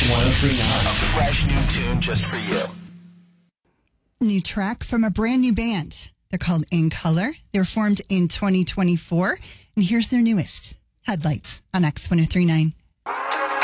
1039. A fresh new tune just for you. New track from a brand new band. They're called In Color. They were formed in 2024. And here's their newest, Headlights, on X1039.